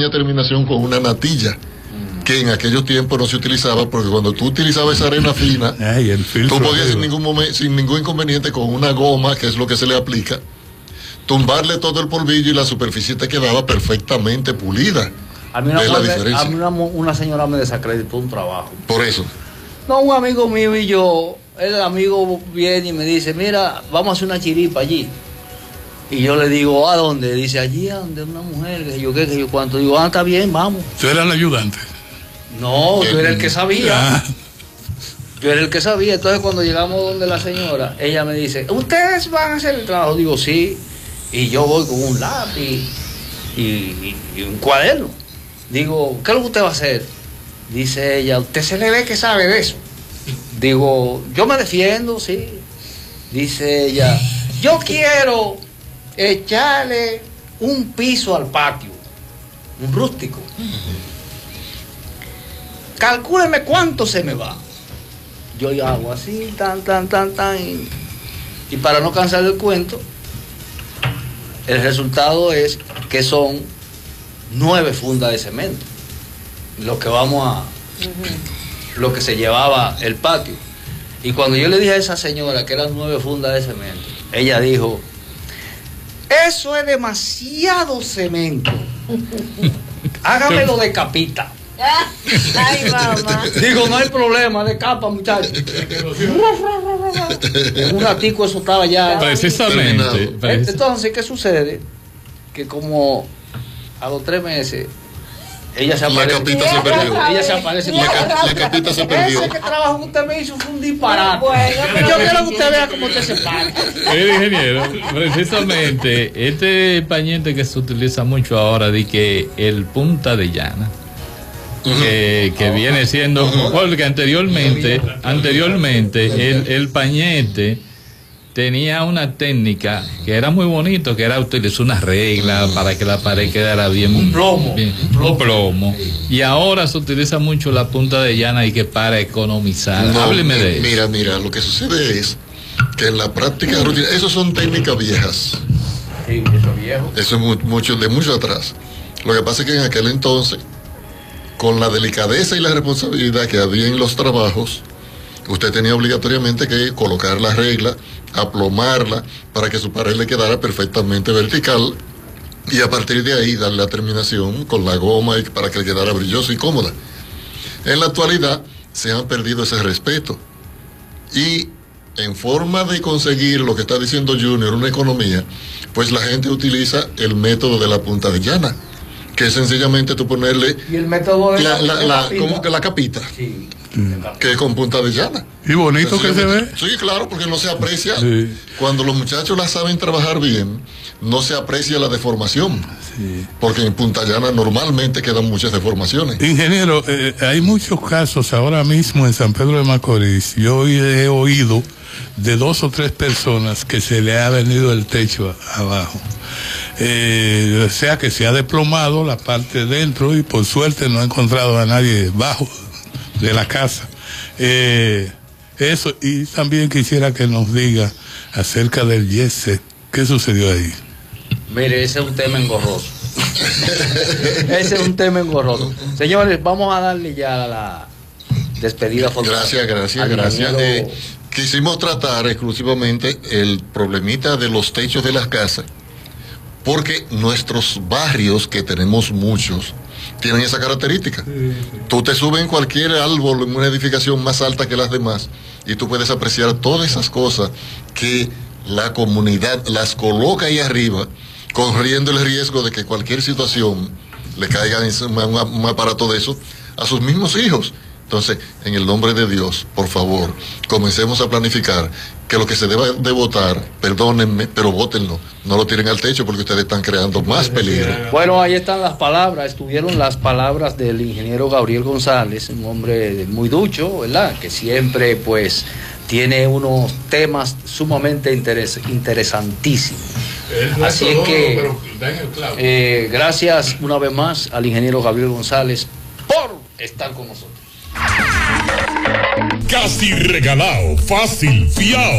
pequeña terminación con una natilla, que en aquellos tiempos no se utilizaba, porque cuando tú utilizabas esa arena fina, tú podías sin ningún inconveniente con una goma, que es lo que se le aplica, tumbarle todo el polvillo y la superficie te quedaba perfectamente pulida. A mí una señora me desacreditó un trabajo. Por eso. No, un amigo mío y yo, el amigo viene y me dice, mira, vamos a hacer una chiripa allí. Y yo le digo, ¿a dónde? Dice, allí a donde una mujer, que yo qué, que yo cuánto. Digo, está bien, vamos. ¿Tú eras el ayudante? No, yo era el que sabía. Yo era el que sabía. Entonces cuando llegamos donde la señora, ella me dice, ¿ustedes van a hacer el trabajo? Digo, sí. Y yo voy con un lápiz y un cuaderno. Digo, ¿qué es lo que usted va a hacer? Dice ella, ¿usted se le ve que sabe de eso? Digo, yo me defiendo, sí. Dice ella, yo quiero echarle un piso al patio, un rústico. Calcúleme cuánto se me va. Yo hago así, tan. Y para no cansar del cuento, el resultado es que son 9 fundas de cemento. Lo que lo que se llevaba el patio. Y cuando yo le dije a esa señora que eran 9 fundas de cemento, ella dijo, eso es demasiado cemento. Hágamelo de capita. Ay, mamá. Digo, no hay problema, de capa, muchachos. En un ratico eso estaba ya. Precisamente. Entonces, ¿qué sucede? Que como a los 3 meses ella se aparece. La capita se perdió. Ella se aparece. La capita se perdió. Ese que trabajo que usted me hizo fue un disparate. Bueno, yo quiero que usted vea cómo usted se para. Mire, ingeniero, precisamente este pañete que se utiliza mucho ahora, de que el punta de llana, que viene siendo, porque anteriormente el pañete tenía una técnica que era muy bonito, que era utilizar una regla para que la pared quedara bien, un plomo. Y ahora se utiliza mucho la punta de llana y que para economizar. Hábleme de eso. Mira, lo que sucede es que en la práctica rutina, eso son técnicas viejas. Sí, eso viejo. Eso es de mucho atrás. Lo que pasa es que en aquel entonces, con la delicadeza y la responsabilidad que había en los trabajos, usted tenía obligatoriamente que colocar la regla, aplomarla para que su pared le quedara perfectamente vertical y a partir de ahí darle la terminación con la goma para que le quedara brillosa y cómoda. En la actualidad se han perdido ese respeto y en forma de conseguir lo que está diciendo Junior, una economía, pues la gente utiliza el método de la punta de llana, que es sencillamente tú ponerle y el método de como que la capita. Sí. Que con punta de llana. Y bonito que se ve. Sí, claro, porque no se aprecia. Sí. Cuando los muchachos la saben trabajar bien, no se aprecia la deformación. Sí. Porque en punta llana normalmente quedan muchas deformaciones. Ingeniero, hay muchos casos ahora mismo en San Pedro de Macorís. Yo he oído de 2 o 3 personas que se le ha venido el techo abajo. O sea que se ha desplomado la parte de dentro y por suerte no he encontrado a nadie bajo de la casa. Eso, y también quisiera que nos diga acerca del Jet. ¿Qué sucedió ahí? Mire, ese es un tema engorroso. Ese es un tema engorroso. Señores, vamos a darle ya la despedida. Gracias. Quisimos tratar exclusivamente el problemita de los techos de las casas, porque nuestros barrios, que tenemos muchos, tienen esa característica. Tú te subes en cualquier árbol, en una edificación más alta que las demás, y tú puedes apreciar todas esas cosas que la comunidad las coloca ahí arriba, corriendo el riesgo de que cualquier situación le caiga encima un aparato de eso a sus mismos hijos. Entonces, en el nombre de Dios, por favor, comencemos a planificar que lo que se deba de votar, perdónenme, pero vótenlo, no lo tiren al techo porque ustedes están creando más peligro. Bueno, ahí están las palabras, estuvieron las palabras del ingeniero Gabriel González, un hombre muy ducho, ¿verdad? Que siempre, pues, tiene unos temas sumamente interesantísimos. Así es que, gracias una vez más al ingeniero Gabriel González por estar con nosotros. Casi regalado, fácil, fiao.